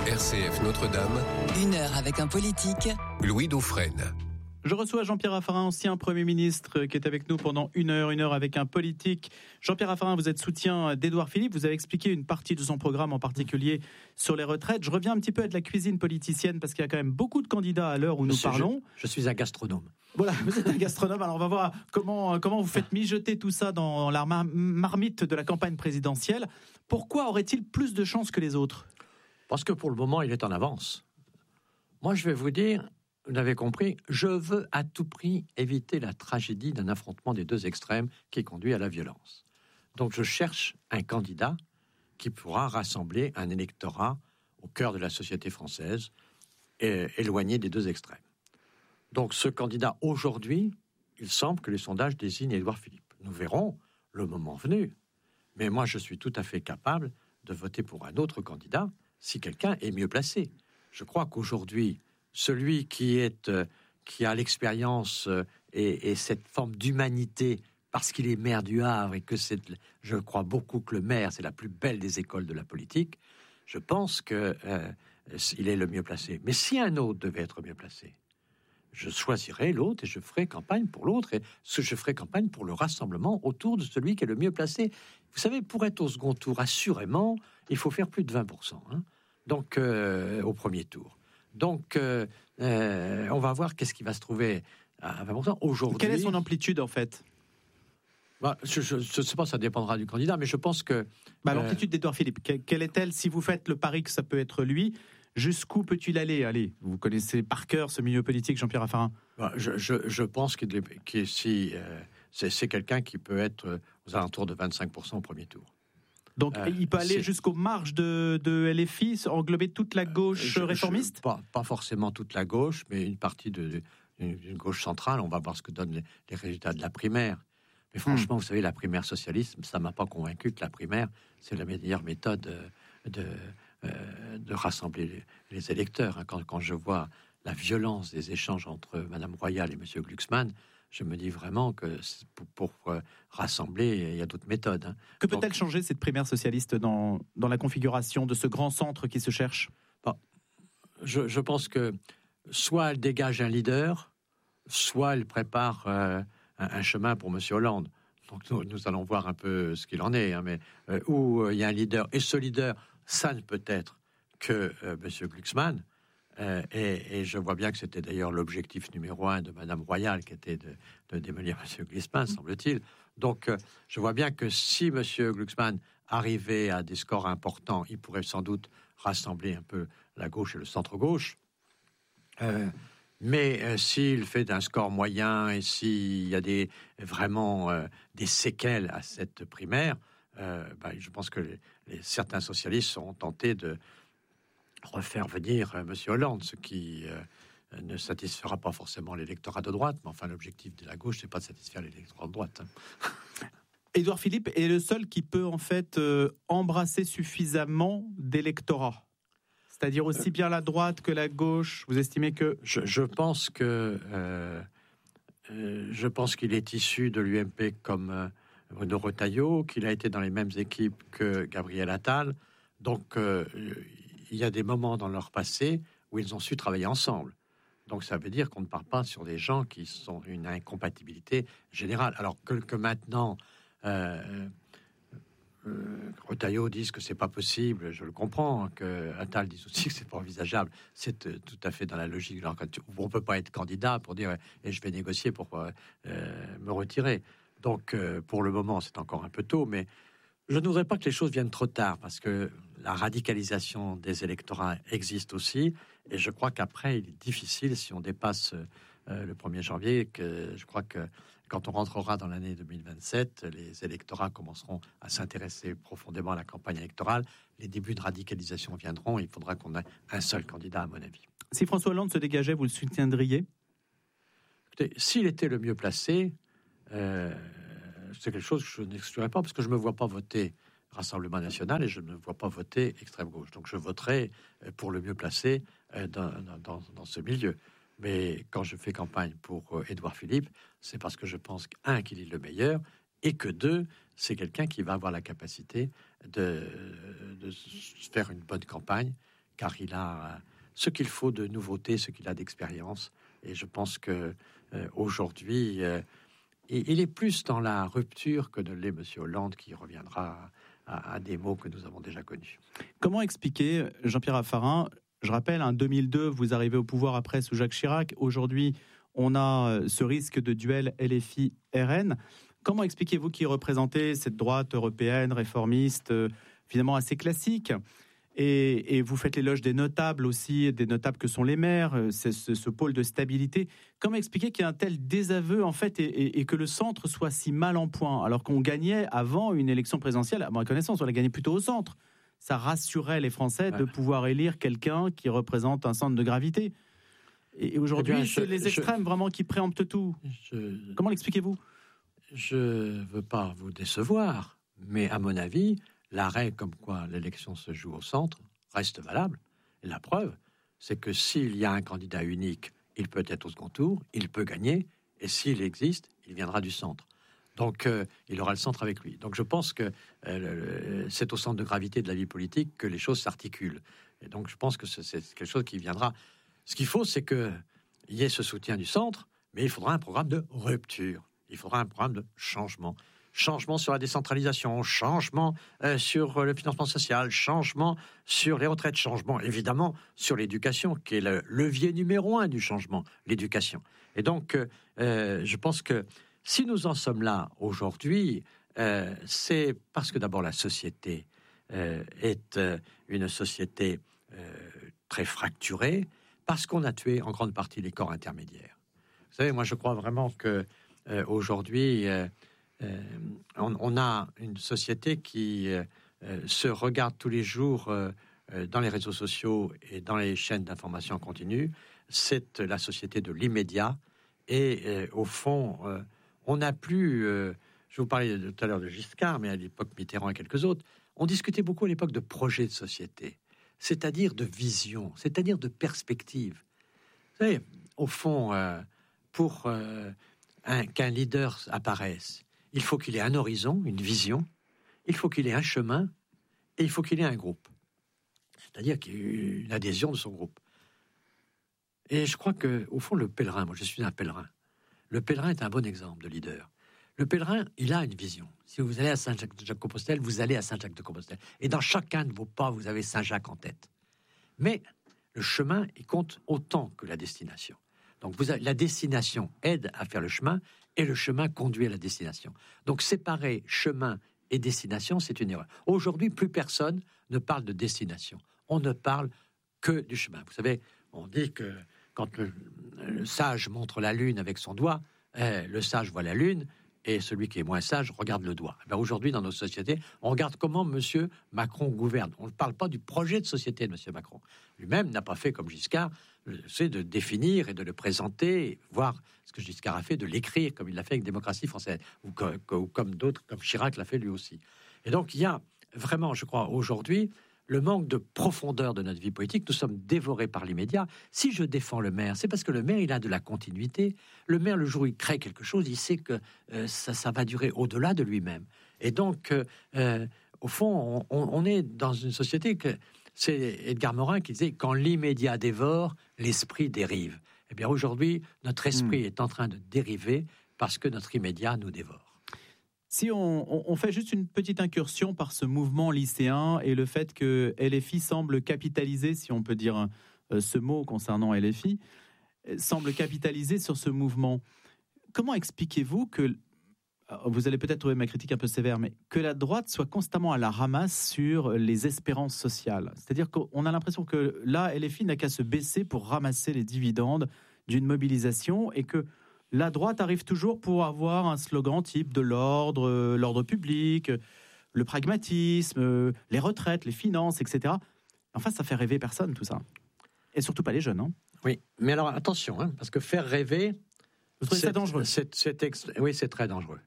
RCF Notre-Dame. 1 heure avec un politique. Louis Dauphren. Je reçois Jean-Pierre Raffarin, ancien Premier ministre, qui est avec nous pendant 1 heure avec un politique. Jean-Pierre Raffarin, vous êtes soutien d'Édouard Philippe. Vous avez expliqué une partie de son programme, en particulier sur les retraites. Je reviens un petit peu à de la cuisine politicienne, parce qu'il y a quand même beaucoup de candidats à l'heure où nous parlons. Je suis un gastronome. Voilà, vous êtes un gastronome. Alors on va voir comment vous faites mijoter tout ça dans la marmite de la campagne présidentielle. Pourquoi aurait-il plus de chances que les autres ? Parce que pour le moment, il est en avance. Moi, je vais vous dire... Vous l'avez compris, je veux à tout prix éviter la tragédie d'un affrontement des deux extrêmes qui conduit à la violence. Donc je cherche un candidat qui pourra rassembler un électorat au cœur de la société française, et éloigné des deux extrêmes. Donc ce candidat, aujourd'hui, il semble que les sondages désignent Édouard Philippe. Nous verrons le moment venu. Mais moi, je suis tout à fait capable de voter pour un autre candidat si quelqu'un est mieux placé. Je crois qu'aujourd'hui, celui qui a l'expérience et cette forme d'humanité, parce qu'il est maire du Havre et que je crois beaucoup que le maire, c'est la plus belle des écoles de la politique, je pense qu'il est le mieux placé. Mais si un autre devait être mieux placé, je choisirais l'autre et je ferai campagne pour l'autre, et je ferai campagne pour le rassemblement autour de celui qui est le mieux placé. Vous savez, pour être au second tour, assurément, il faut faire plus de 20%, donc au premier tour. Donc, on va voir qu'est-ce qui va se trouver à 20% aujourd'hui. Quelle est son amplitude, en fait ? Je ne sais pas, ça dépendra du candidat, mais je pense que... l'amplitude d'Édouard Philippe, quelle est-elle, si vous faites le pari que ça peut être lui, jusqu'où peut-il aller ? Allez, vous connaissez par cœur ce milieu politique, Jean-Pierre Raffarin. Je pense c'est quelqu'un qui peut être aux alentours de 25% au premier tour. Donc, il peut aller jusqu'aux marges de LFI, englober toute la gauche réformiste ? Pas forcément toute la gauche, mais une partie d'une gauche centrale. On va voir ce que donnent les résultats de la primaire. Mais franchement, vous savez, la primaire socialiste, ça ne m'a pas convaincu que la primaire, c'est la meilleure méthode de rassembler les électeurs. Quand je vois la violence des échanges entre Mme Royal et M. Glucksmann, je me dis vraiment que pour rassembler, il y a d'autres méthodes. Que peut-elle changer, cette primaire socialiste, dans la configuration de ce grand centre qui se cherche ? Je pense que soit elle dégage un leader, soit elle prépare un chemin pour M. Hollande. Donc nous allons voir un peu ce qu'il en est. Mais où il y a un leader, et ce leader, ça ne peut être que M. Glucksmann. Et je vois bien que c'était d'ailleurs l'objectif numéro 1 de Madame Royal, qui était de démolir M. Glucksmann, semble-t-il. Donc, je vois bien que si M. Glucksmann arrivait à des scores importants, il pourrait sans doute rassembler un peu la gauche et le centre-gauche. Mais s'il fait un score moyen et s'il y a vraiment des séquelles à cette primaire, je pense que certains socialistes seront tentés de refaire venir M. Hollande, ce qui ne satisfera pas forcément l'électorat de droite, mais enfin l'objectif de la gauche, c'est pas de satisfaire l'électorat de droite. Édouard Philippe est le seul qui peut en fait embrasser suffisamment d'électorats, c'est-à-dire aussi bien la droite que la gauche. Vous estimez que... Je pense qu'il est issu de l'UMP comme Bruno Retailleau, qu'il a été dans les mêmes équipes que Gabriel Attal, donc il y a des moments dans leur passé où ils ont su travailler ensemble. Donc ça veut dire qu'on ne part pas sur des gens qui sont une incompatibilité générale. Alors que maintenant, Retailleau dise que c'est pas possible, je le comprends, que Attal dise aussi que c'est pas envisageable. C'est tout à fait dans la logique. On peut pas être candidat pour dire et je vais négocier pour me retirer. Donc pour le moment, c'est encore un peu tôt, mais je ne voudrais pas que les choses viennent trop tard, parce que la radicalisation des électorats existe aussi, et je crois qu'après, il est difficile, si on dépasse le 1er janvier, que je crois que quand on rentrera dans l'année 2027, les électorats commenceront à s'intéresser profondément à la campagne électorale, les débuts de radicalisation viendront, et il faudra qu'on ait un seul candidat, à mon avis. Si François Hollande se dégageait, vous le soutiendriez ? Écoutez, s'il était le mieux placé... c'est quelque chose que je n'exclurais pas, parce que je ne me vois pas voter Rassemblement National et je ne me vois pas voter extrême gauche. Donc je voterai pour le mieux placé dans ce milieu. Mais quand je fais campagne pour Édouard Philippe, c'est parce que je pense qu'il est le meilleur, et que 2, c'est quelqu'un qui va avoir la capacité de faire une bonne campagne, car il a ce qu'il faut de nouveauté, ce qu'il a d'expérience. Et je pense que aujourd'hui, il est plus dans la rupture que ne l'est M. Hollande, qui reviendra à des mots que nous avons déjà connus. Comment expliquer, Jean-Pierre Raffarin, je rappelle, en 2002, vous arrivez au pouvoir après sous Jacques Chirac. Aujourd'hui, on a ce risque de duel LFI-RN. Comment expliquez-vous qui représentez cette droite européenne, réformiste, finalement assez classique, et vous faites l'éloge des notables aussi, des notables que sont les maires, ce pôle de stabilité. Comment expliquer qu'il y a un tel désaveu, en fait, et que le centre soit si mal en point, alors qu'on gagnait avant une élection présidentielle, à ma connaissance, on l'a gagné plutôt au centre. Ça rassurait les Français de pouvoir élire quelqu'un qui représente un centre de gravité. Et aujourd'hui, c'est les extrêmes vraiment qui préemptent tout. Comment l'expliquez-vous ? Je ne veux pas vous décevoir, mais à mon avis, l'arrêt comme quoi l'élection se joue au centre reste valable. Et la preuve, c'est que s'il y a un candidat unique, il peut être au second tour, il peut gagner, et s'il existe, il viendra du centre. Donc, il aura le centre avec lui. Donc, je pense que c'est au centre de gravité de la vie politique que les choses s'articulent. Et donc, je pense que c'est quelque chose qui viendra. Ce qu'il faut, c'est qu'il y ait ce soutien du centre, mais il faudra un programme de rupture. Il faudra un programme de changement. Changement sur la décentralisation, changement sur le financement social, changement sur les retraites, changement évidemment sur l'éducation, qui est le levier numéro 1 du changement, l'éducation. Et donc, je pense que si nous en sommes là aujourd'hui, c'est parce que d'abord la société est une société très fracturée, parce qu'on a tué en grande partie les corps intermédiaires. Vous savez, moi je crois vraiment que aujourd'hui, on a une société qui se regarde tous les jours dans les réseaux sociaux et dans les chaînes d'information en continu. C'est la société de l'immédiat. Et au fond, on n'a plus... je vous parlais tout à l'heure de Giscard, mais à l'époque Mitterrand et quelques autres, on discutait beaucoup à l'époque de projets de société, c'est-à-dire de vision, c'est-à-dire de perspective. Vous savez, au fond, pour qu'un leader apparaisse, il faut qu'il ait un horizon, une vision, il faut qu'il ait un chemin, et il faut qu'il ait un groupe. C'est-à-dire qu'il y ait une adhésion de son groupe. Et je crois qu'au fond, le pèlerin, moi je suis un pèlerin, le pèlerin est un bon exemple de leader. Le pèlerin, il a une vision. Si vous allez à Saint-Jacques-de-Compostelle, vous allez à Saint-Jacques-de-Compostelle. Et dans chacun de vos pas, vous avez Saint-Jacques en tête. Mais le chemin, il compte autant que la destination. Donc la destination aide à faire le chemin, et le chemin conduit à la destination. Donc séparer chemin et destination, c'est une erreur. Aujourd'hui, plus personne ne parle de destination. On ne parle que du chemin. Vous savez, on dit que quand le sage montre la lune avec son doigt, le sage voit la lune, et celui qui est moins sage regarde le doigt. Ben aujourd'hui, dans nos sociétés, on regarde comment M. Macron gouverne. On ne parle pas du projet de société de M. Macron. Lui-même n'a pas fait comme Giscard, c'est de définir et de le présenter, voir ce que Giscard a fait, de l'écrire, comme il l'a fait avec Démocratie française, ou comme d'autres, comme Chirac l'a fait lui aussi. Et donc, il y a vraiment, je crois, aujourd'hui, le manque de profondeur de notre vie politique. Nous sommes dévorés par l'immédiat. Si je défends le maire, c'est parce que le maire, il a de la continuité. Le maire, le jour où il crée quelque chose, il sait que ça va durer au-delà de lui-même. Et donc, au fond, on est dans une société que... C'est Edgar Morin qui disait « Quand l'immédiat dévore, l'esprit dérive ». Eh bien, aujourd'hui, notre esprit est en train de dériver parce que notre immédiat nous dévore. Si on fait juste une petite incursion par ce mouvement lycéen et le fait que LFI semble capitaliser, si on peut dire ce mot concernant LFI, semble capitaliser sur ce mouvement, comment expliquez-vous que, vous allez peut-être trouver ma critique un peu sévère, mais que la droite soit constamment à la ramasse sur les espérances sociales? C'est-à-dire qu'on a l'impression que là, LFI n'a qu'à se baisser pour ramasser les dividendes d'une mobilisation et que la droite arrive toujours pour avoir un slogan type de l'ordre public, le pragmatisme, les retraites, les finances, etc. Enfin, ça fait rêver personne, tout ça. Et surtout pas les jeunes. Hein. Oui, mais alors attention, parce que faire rêver... Vous trouvez ça dangereux? Oui, c'est très dangereux.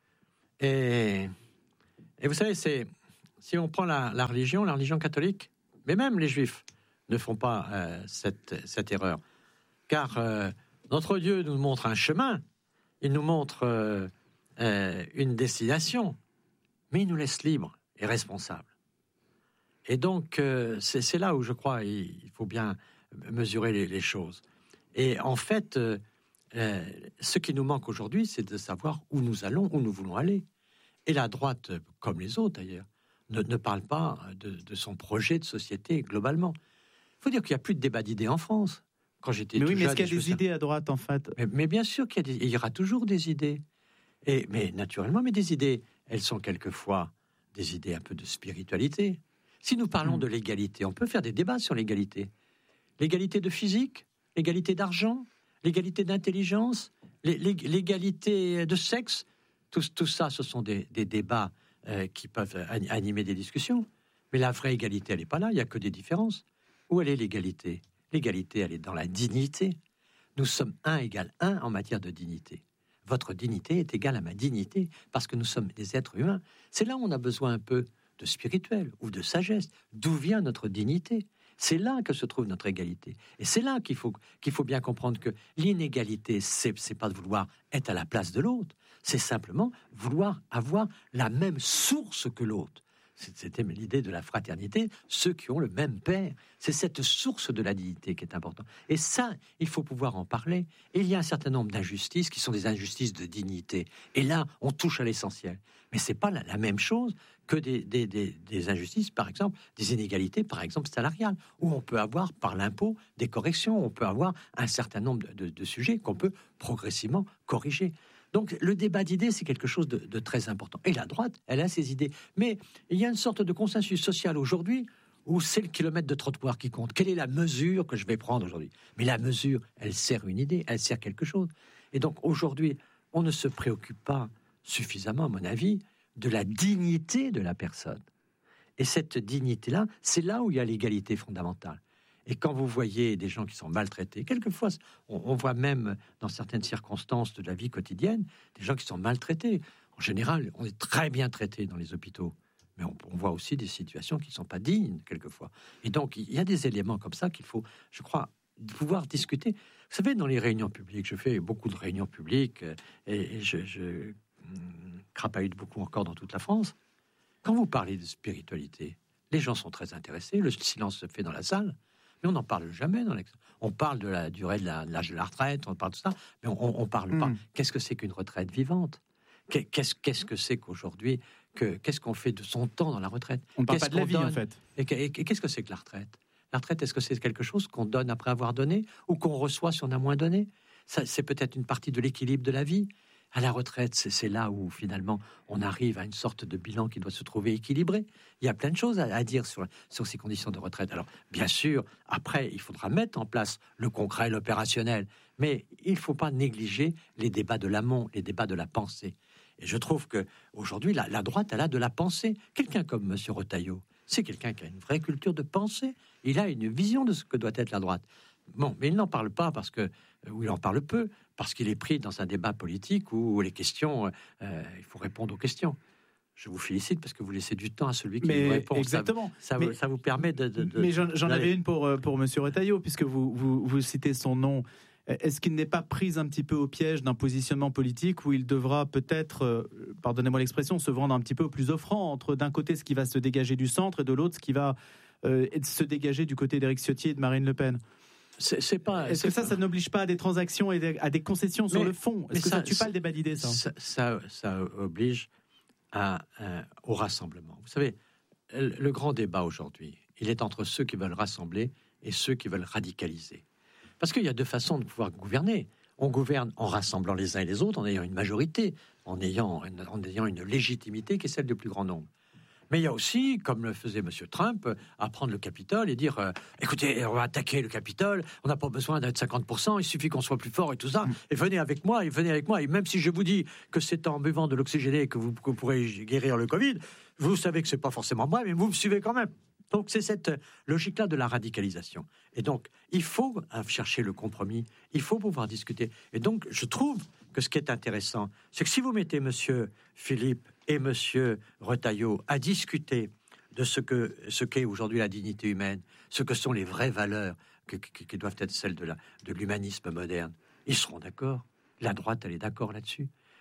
Et vous savez, si on prend la religion catholique, mais même les juifs ne font pas cette erreur. Car notre Dieu nous montre un chemin, il nous montre une destination, mais il nous laisse libres et responsables. Et donc, c'est là où je crois il faut bien mesurer les choses. Et en fait, ce qui nous manque aujourd'hui, c'est de savoir où nous allons, où nous voulons aller. Et la droite, comme les autres d'ailleurs, ne parle pas de son projet de société globalement. Il faut dire qu'il n'y a plus de débat d'idées en France. Quand j'étais mais tout oui, mais jeune, est-ce qu'il y a des idées à droite, en fait? mais bien sûr il y aura toujours des idées. Mais naturellement, mais des idées, elles sont quelquefois des idées un peu de spiritualité. Si nous parlons de l'égalité, on peut faire des débats sur l'égalité. L'égalité de physique, l'égalité d'argent, l'égalité d'intelligence, l'égalité de sexe. Tout ça, ce sont des débats qui peuvent animer des discussions. Mais la vraie égalité, elle n'est pas là, il n'y a que des différences. Où elle est l'égalité? L'égalité, elle est dans la dignité. Nous sommes 1 égale 1 en matière de dignité. Votre dignité est égale à ma dignité, parce que nous sommes des êtres humains. C'est là où on a besoin un peu de spirituel ou de sagesse. D'où vient notre dignité? C'est là que se trouve notre égalité. Et c'est là qu'il faut bien comprendre que l'inégalité, c'est pas de vouloir être à la place de l'autre, c'est simplement vouloir avoir la même source que l'autre. C'était l'idée de la fraternité, ceux qui ont le même père. C'est cette source de la dignité qui est importante. Et ça, il faut pouvoir en parler. Et il y a un certain nombre d'injustices qui sont des injustices de dignité. Et là, on touche à l'essentiel. Mais c'est pas la même chose que des injustices, par exemple, des inégalités, par exemple, salariales, où on peut avoir, par l'impôt, des corrections. On peut avoir un certain nombre de sujets qu'on peut progressivement corriger. Donc, le débat d'idées, c'est quelque chose de très important. Et la droite, elle a ses idées. Mais il y a une sorte de consensus social aujourd'hui où c'est le kilomètre de trottoir qui compte. Quelle est la mesure que je vais prendre aujourd'hui? Mais la mesure, elle sert une idée, elle sert quelque chose. Et donc, aujourd'hui, on ne se préoccupe pas suffisamment, à mon avis, de la dignité de la personne. Et cette dignité-là, c'est là où il y a l'égalité fondamentale. Et quand vous voyez des gens qui sont maltraités, quelquefois, on voit même dans certaines circonstances de la vie quotidienne, des gens qui sont maltraités. En général, on est très bien traité dans les hôpitaux. Mais on voit aussi des situations qui ne sont pas dignes, quelquefois. Et donc, il y a des éléments comme ça qu'il faut, je crois, pouvoir discuter. Vous savez, dans les réunions publiques, je fais beaucoup de réunions publiques et je crapahute beaucoup encore dans toute la France. Quand vous parlez de spiritualité, les gens sont très intéressés, le silence se fait dans la salle. Mais on n'en parle jamais. On parle de la durée de l'âge de la retraite, on parle de ça, mais on ne parle pas. Qu'est-ce que c'est qu'une retraite vivante? Qu'est-ce que c'est qu'aujourd'hui, qu'est-ce qu'on fait de son temps dans la retraite? On ne parle pas de la vie, en fait. Et qu'est-ce que c'est que la retraite? La retraite, est-ce que c'est quelque chose qu'on donne après avoir donné ou qu'on reçoit si on a moins donné? Ça, c'est peut-être une partie de l'équilibre de la vie. À la retraite, c'est là où finalement on arrive à une sorte de bilan qui doit se trouver équilibré. Il y a plein de choses à dire sur ces conditions de retraite. Alors, bien sûr, après, il faudra mettre en place le concret, l'opérationnel. Mais il ne faut pas négliger les débats de l'amont, les débats de la pensée. Et je trouve qu'aujourd'hui, la droite, elle a de la pensée. Quelqu'un comme M. Retailleau, c'est quelqu'un qui a une vraie culture de pensée. Il a une vision de ce que doit être la droite. Bon, mais il n'en parle pas ou il en parle peu, parce qu'il est pris dans un débat politique où les questions, il faut répondre aux questions. Je vous félicite parce que vous laissez du temps à celui qui vous répond. Exactement. Ça vous permet de mais j'en avais une pour Monsieur Retailleau, puisque vous citez son nom. Est-ce qu'il n'est pas pris un petit peu au piège d'un positionnement politique où il devra peut-être, pardonnez-moi l'expression, se vendre un petit peu au plus offrant, entre d'un côté ce qui va se dégager du centre et de l'autre ce qui va se dégager du côté d'Éric Ciotti et de Marine Le Pen? Est-ce que ça n'oblige pas à des transactions et à des concessions sur le fond? Est-ce que ça ne tue pas le débat d'idées, ça? Ça oblige au rassemblement. Vous savez, le grand débat aujourd'hui, il est entre ceux qui veulent rassembler et ceux qui veulent radicaliser. Parce qu'il y a deux façons de pouvoir gouverner. On gouverne en rassemblant les uns et les autres, en ayant une majorité, en ayant une légitimité qui est celle du plus grand nombre. Mais il y a aussi, comme le faisait M. Trump, à prendre le Capitole et dire écoutez, on va attaquer le Capitole, on n'a pas besoin d'être 50%, il suffit qu'on soit plus fort et tout ça, et venez avec moi, et même si je vous dis que c'est en buvant de l'oxygéné que vous pourrez guérir le Covid, vous savez que c'est pas forcément vrai, mais vous me suivez quand même. Donc c'est cette logique-là de la radicalisation. Et donc, il faut chercher le compromis, il faut pouvoir discuter. Et donc, je trouve que ce qui est intéressant, c'est que si vous mettez M. Philippe et M. Retailleau à discuter de ce qu'est aujourd'hui la dignité humaine, ce que sont les vraies valeurs qui doivent être celles de l'humanisme moderne, ils seront d'accord. La droite, elle est d'accord là-dessus.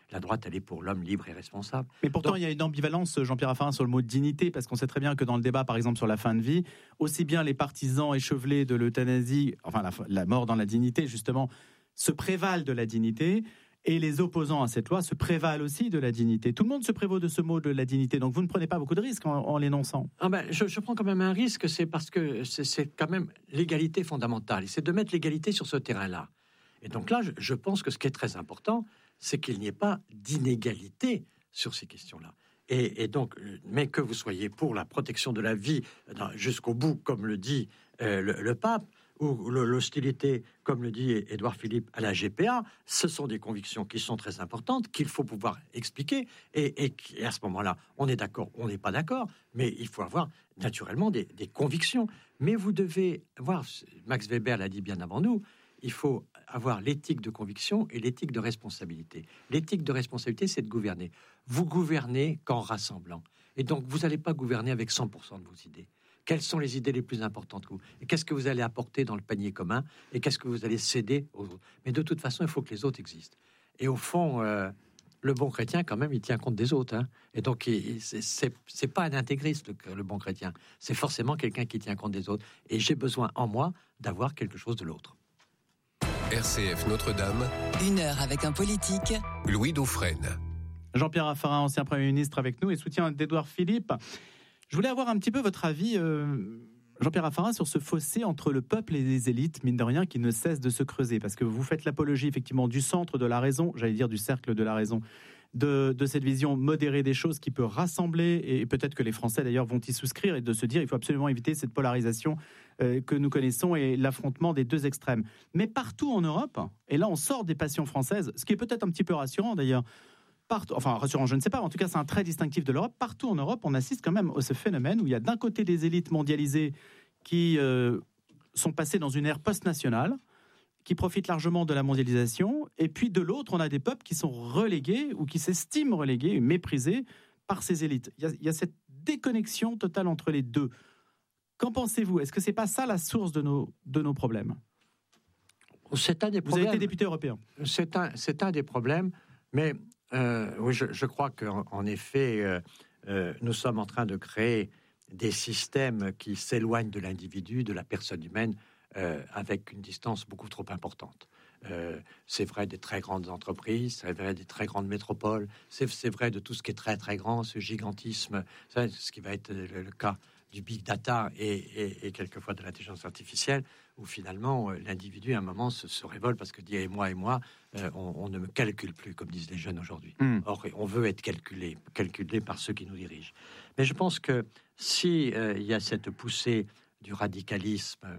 La droite, elle est pour l'homme libre et responsable. Mais pourtant, il y a une ambivalence, Jean-Pierre Raffarin, sur le mot dignité, parce qu'on sait très bien que dans le débat, par exemple, sur la fin de vie, aussi bien les partisans échevelés de l'euthanasie, enfin la mort dans la dignité, justement, se prévalent de la dignité, et les opposants à cette loi se prévalent aussi de la dignité. Tout le monde se prévaut de ce mot de la dignité, donc vous ne prenez pas beaucoup de risques en l'énonçant. Je prends quand même un risque, c'est parce que c'est quand même l'égalité fondamentale, et c'est de mettre l'égalité sur ce terrain-là. Et donc là, je pense que ce qui est très important, c'est qu'il n'y ait pas d'inégalité sur ces questions-là. Et donc, mais que vous soyez pour la protection de la vie jusqu'au bout, comme le dit le pape, ou l'hostilité, comme le dit Édouard Philippe, à la GPA, ce sont des convictions qui sont très importantes, qu'il faut pouvoir expliquer, et à ce moment-là, on est d'accord, on n'est pas d'accord, mais il faut avoir naturellement des convictions. Mais vous devez voir, Max Weber l'a dit bien avant nous, il faut avoir l'éthique de conviction et l'éthique de responsabilité. L'éthique de responsabilité, c'est de gouverner. Vous gouvernez qu'en rassemblant. Et donc, vous n'allez pas gouverner avec 100% de vos idées. Quelles sont les idées les plus importantes que vous ? Et qu'est-ce que vous allez apporter dans le panier commun ? Et qu'est-ce que vous allez céder aux autres ? Mais de toute façon, il faut que les autres existent. Et au fond, le bon chrétien, quand même, il tient compte des autres. Hein. Et donc, c'est pas un intégriste, le bon chrétien. C'est forcément quelqu'un qui tient compte des autres. Et j'ai besoin, en moi, d'avoir quelque chose de l'autre. RCF Notre-Dame. 1 heure avec un politique. Louis Dauphren. Jean-Pierre Raffarin, ancien Premier ministre avec nous et soutien d'Édouard Philippe. Je voulais avoir un petit peu votre avis, Jean-Pierre Raffarin, sur ce fossé entre le peuple et les élites, mine de rien, qui ne cesse de se creuser. Parce que vous faites l'apologie, effectivement, du centre de la raison, j'allais dire du cercle de la raison, de cette vision modérée des choses qui peut rassembler, et peut-être que les Français, d'ailleurs, vont y souscrire, et de se dire il faut absolument éviter cette polarisation que nous connaissons et l'affrontement des deux extrêmes. Mais partout en Europe, et là on sort des passions françaises, ce qui est peut-être un petit peu rassurant d'ailleurs, rassurant, je ne sais pas, en tout cas c'est un trait distinctif de l'Europe. Partout en Europe, on assiste quand même à ce phénomène où il y a d'un côté des élites mondialisées qui sont passées dans une ère post-nationale, qui profitent largement de la mondialisation, et puis de l'autre, on a des peuples qui sont relégués ou qui s'estiment relégués, méprisés par ces élites. Il y a cette déconnexion totale entre les deux. Qu'en pensez-vous ? Est-ce que c'est pas ça la source de nos problèmes ? C'est un des problèmes. Vous avez été député européen. C'est un des problèmes, mais oui, je crois qu'en effet, nous sommes en train de créer des systèmes qui s'éloignent de l'individu, de la personne humaine, avec une distance beaucoup trop importante. C'est vrai des très grandes entreprises, c'est vrai des très grandes métropoles, c'est vrai de tout ce qui est très très grand, ce gigantisme, ce qui va être le cas du big data et quelquefois de l'intelligence artificielle, où finalement l'individu à un moment se révolte parce que dit et moi, on ne me calcule plus, comme disent les jeunes aujourd'hui. Or, on veut être calculé par ceux qui nous dirigent. Mais je pense que si il y a cette poussée du radicalisme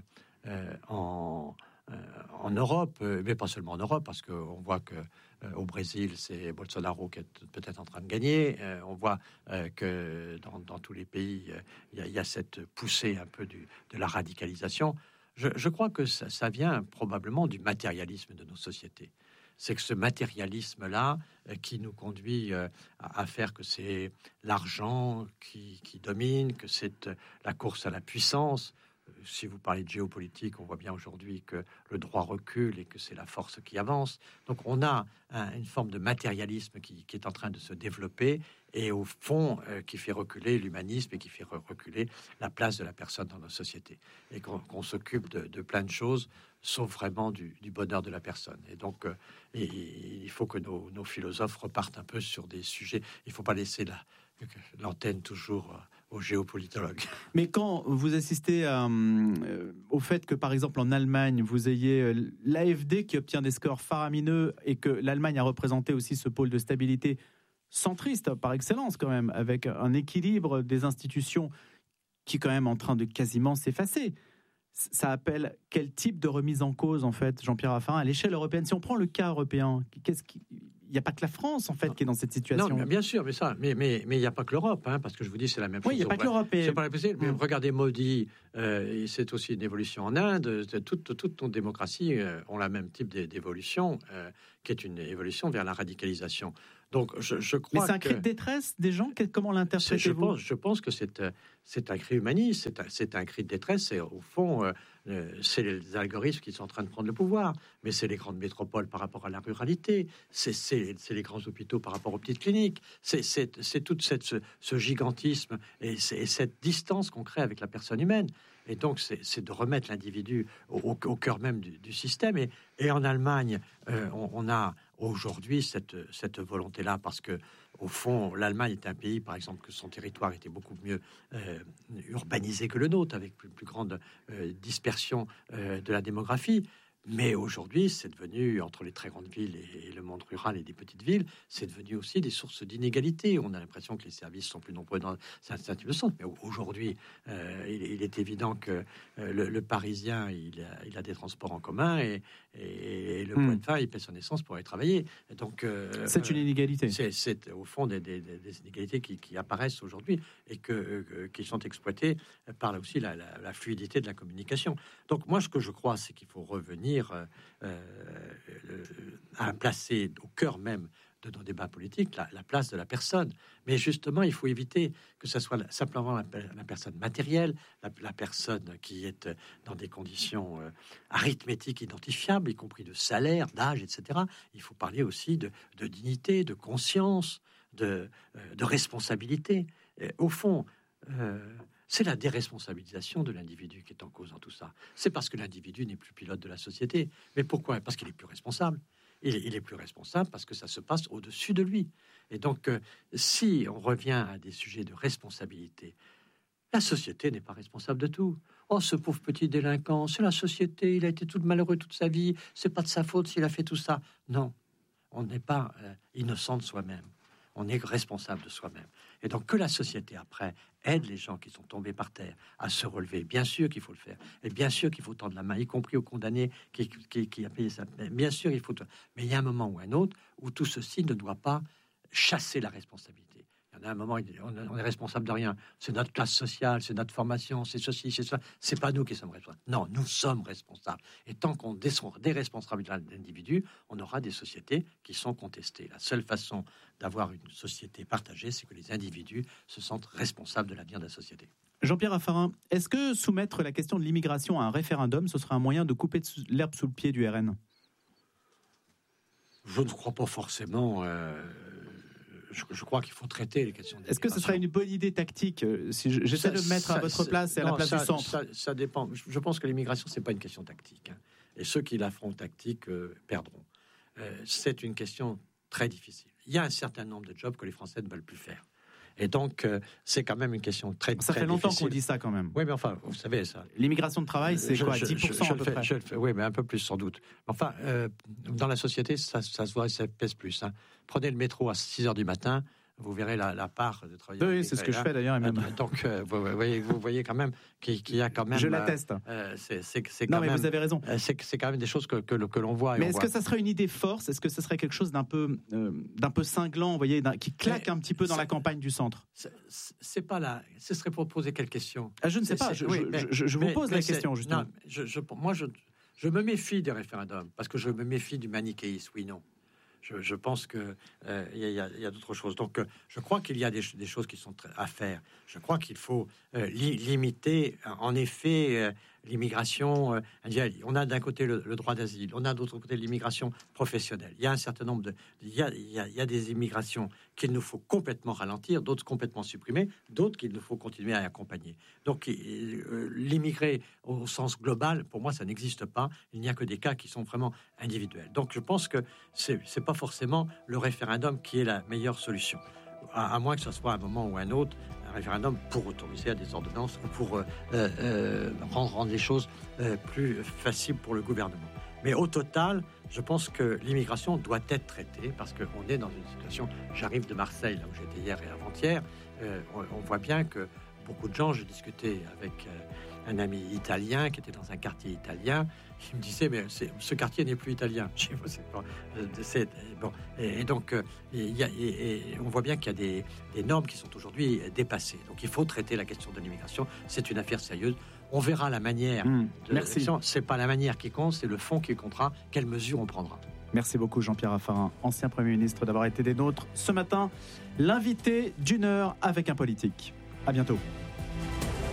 en Europe, mais pas seulement en Europe, parce qu'on voit que au Brésil, c'est Bolsonaro qui est peut-être en train de gagner. On voit que dans tous les pays, il y a cette poussée un peu de la radicalisation. Je crois que ça vient probablement du matérialisme de nos sociétés. C'est que ce matérialisme-là qui nous conduit à faire que c'est l'argent qui domine, que c'est la course à la puissance. Si vous parlez de géopolitique, on voit bien aujourd'hui que le droit recule et que c'est la force qui avance. Donc on a une forme de matérialisme qui est en train de se développer et au fond qui fait reculer l'humanisme et qui fait reculer la place de la personne dans nos sociétés. Et qu'on s'occupe de plein de choses, sauf vraiment du bonheur de la personne. Et donc il faut que nos philosophes repartent un peu sur des sujets. Il ne faut pas laisser l'antenne toujours aux géopolitologues. Mais quand vous assistez au fait que, par exemple, en Allemagne, vous ayez l'AfD qui obtient des scores faramineux et que l'Allemagne a représenté aussi ce pôle de stabilité centriste par excellence quand même, avec un équilibre des institutions qui est quand même en train de quasiment s'effacer. Ça appelle quel type de remise en cause, en fait, Jean-Pierre Raffarin, à l'échelle européenne ? Si on prend le cas européen, il n'y a pas que la France, en fait, qui est dans cette situation. Non, bien sûr, mais il n'y a pas que l'Europe, parce que je vous dis, c'est la même chose. Oui, il n'y a pas que l'Europe. C'est pas possible. Mais regardez Modi, c'est aussi une évolution en Inde. Toutes nos démocraties ont le même type d'évolution, qui est une évolution vers la radicalisation. Donc, je crois. Mais c'est un cri de détresse des gens. Comment l'interprétez-vous ? Je pense que c'est un cri humaniste, c'est un cri de détresse. Et au fond, c'est les algorithmes qui sont en train de prendre le pouvoir. Mais c'est les grandes métropoles par rapport à la ruralité. C'est les grands hôpitaux par rapport aux petites cliniques. C'est tout ce gigantisme et cette distance qu'on crée avec la personne humaine. Et donc, c'est de remettre l'individu au cœur même du système. Et en Allemagne, on a aujourd'hui cette volonté-là, parce que au fond, l'Allemagne est un pays, par exemple, que son territoire était beaucoup mieux urbanisé que le nôtre, avec plus grande dispersion de la démographie. Mais aujourd'hui, c'est devenu, entre les très grandes villes et le monde rural et des petites villes, c'est devenu aussi des sources d'inégalité. On a l'impression que les services sont plus nombreux dans certains types de centres. Mais aujourd'hui, il est évident que le Parisien, il a des transports en commun et le Poitevin, il paie son essence pour aller travailler. Donc, c'est une inégalité. C'est au fond des inégalités qui apparaissent aujourd'hui et qui sont exploitées par là aussi la fluidité de la communication. Donc moi, ce que je crois, c'est qu'il faut revenir à placer au cœur même de nos débats politiques la place de la personne. Mais justement, il faut éviter que ce soit simplement la personne matérielle, la personne qui est dans des conditions arithmétiques identifiables, y compris de salaire, d'âge, etc. Il faut parler aussi de dignité, de conscience, de responsabilité. Et au fond, c'est la déresponsabilisation de l'individu qui est en cause dans tout ça. C'est parce que l'individu n'est plus pilote de la société. Mais pourquoi ? Parce qu'il est plus responsable. Il est plus responsable parce que ça se passe au-dessus de lui. Et donc, si on revient à des sujets de responsabilité, la société n'est pas responsable de tout. Oh, ce pauvre petit délinquant, c'est la société, il a été tout malheureux toute sa vie, c'est pas de sa faute s'il a fait tout ça. Non, on n'est pas innocent de soi-même. On est responsable de soi-même. Et donc que la société, après, aide les gens qui sont tombés par terre à se relever. Bien sûr qu'il faut le faire. Et bien sûr qu'il faut tendre la main, y compris au condamné qui a payé sa peine. Bien sûr, il faut... Mais il y a un moment ou un autre où tout ceci ne doit pas chasser la responsabilité. Il y en a un moment, on est responsable de rien. C'est notre classe sociale, c'est notre formation, c'est ceci, c'est ça. C'est pas nous qui sommes responsables. Non, nous sommes responsables. Et tant qu'on déresponsabilise l'individu, on aura des sociétés qui sont contestées. La seule façon d'avoir une société partagée, c'est que les individus se sentent responsables de l'avenir de la société. Jean-Pierre Raffarin, est-ce que soumettre la question de l'immigration à un référendum, ce sera un moyen de couper l'herbe sous le pied du RN ? Je ne crois pas forcément... Je crois qu'il faut traiter les questions. Est-ce que ce serait une bonne idée tactique si j'essaie de me mettre à votre place et à la place du centre? Ça dépend. Je pense que l'immigration, c'est pas une question tactique. Et ceux qui la feront tactique perdront. C'est une question très difficile. Il y a un certain nombre de jobs que les Français ne veulent plus faire. Et donc, c'est quand même une question très difficile. Ça fait longtemps qu'on dit ça quand même. Oui, mais enfin, vous savez ça. L'immigration de travail, c'est quoi, 10% à peu près? Oui, mais un peu plus sans doute. Enfin, dans la société, ça se voit et ça pèse plus. Prenez le métro à 6 heures du matin, vous verrez la part de travail. Oui, c'est ce que je fais d'ailleurs. Et même... Donc, vous voyez quand même qu'il y a quand même... Je l'atteste. Non, mais vous avez raison. C'est quand même des choses que l'on voit. Mais est-ce que ça serait une idée force? Est-ce que ce serait quelque chose d'un peu cinglant, vous voyez, qui claque un petit peu dans la campagne du centre? C'est pas là. Ce serait pour poser quelle question? Je ne sais pas. Je vous pose la question, justement. Non, moi, je me méfie des référendums, parce que je me méfie du manichéisme, oui, non. Je pense que il y a d'autres choses. Donc, je crois qu'il y a des choses qui sont à faire. Je crois qu'il faut limiter, en effet, l'immigration individuelle. On a d'un côté le droit d'asile, on a d'autre côté l'immigration professionnelle. Il y a un certain nombre il y a des immigrations qu'il nous faut complètement ralentir, d'autres complètement supprimer, d'autres qu'il nous faut continuer à accompagner. Donc, l'immigré au sens global, pour moi, ça n'existe pas. Il n'y a que des cas qui sont vraiment individuels. Donc, je pense que c'est pas forcément le référendum qui est la meilleure solution. À moins que ce soit à un moment ou à un autre, un référendum pour autoriser à des ordonnances ou pour rendre les choses plus faciles pour le gouvernement. Mais au total, je pense que l'immigration doit être traitée parce qu'on est dans une situation... J'arrive de Marseille, là où j'étais hier et avant-hier. On voit bien que beaucoup de gens... Je discutais avec un ami italien qui était dans un quartier italien. Il me disait, mais ce quartier n'est plus italien. Et donc, on voit bien qu'il y a des normes qui sont aujourd'hui dépassées. Donc, il faut traiter la question de l'immigration. C'est une affaire sérieuse. On verra la manière de l'action. C'est pas la manière qui compte, c'est le fond qui comptera. Quelles mesures on prendra. Merci beaucoup Jean-Pierre Raffarin, ancien Premier ministre, d'avoir été des nôtres ce matin. L'invité d'une heure avec un politique. À bientôt.